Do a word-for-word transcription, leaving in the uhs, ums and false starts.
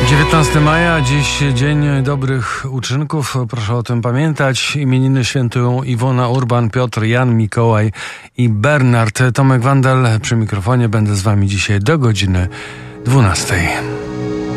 dziewiętnastego maja, dziś Dzień Dobrych Uczynków. Proszę o tym pamiętać. Imieniny świętują Iwona Urban, Piotr, Jan, Mikołaj i Bernard. Tomek Wandel przy mikrofonie. Będę z wami dzisiaj do godziny dwunastej.